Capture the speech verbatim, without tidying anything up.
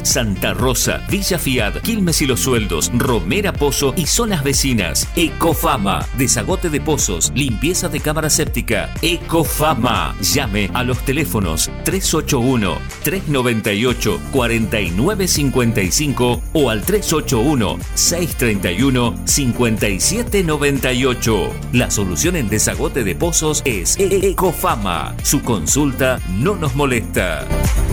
Santa Rosa, Villa Fiat, Quilmes y Los Sueldos, Romera Pozo y zonas vecinas. Ecofama, desagote de pozos, limpieza de cámara séptica. Ecofama. Llame a los teléfonos tres ocho uno, tres nueve ocho, cuatro nueve cinco cinco o al tres ocho uno, seis tres uno, cinco siete nueve ocho. La solución en desagote de pozos es Ecofama. Su consulta no nos molesta.